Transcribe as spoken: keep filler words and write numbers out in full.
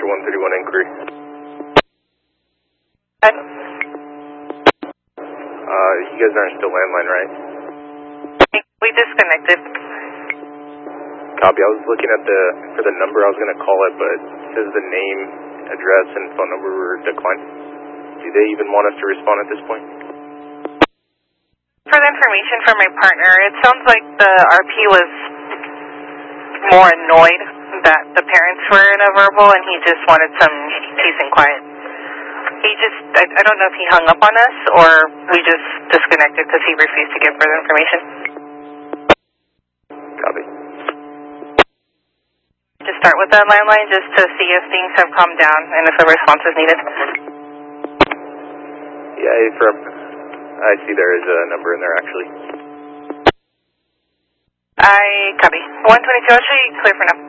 Sector one thirty-one inquiry. Ed? Uh, you guys aren't still landline, right? We disconnected. Copy. I was looking at the, for the number I was going to call it, but it says the name, address, and phone number were declined. Do they even want us to respond at this point? For the information from my partner, it sounds like the R P was more annoyed that the parents were in a verbal and he just wanted some peace and quiet. He just, I, I don't know if he hung up on us or we just disconnected because he refused to give further information. Copy. Just start with that landline just to see if things have calmed down and if a response is needed. Yeah, from, I see there is a number in there actually. I copy. one twenty-two, I'll show you clear for now.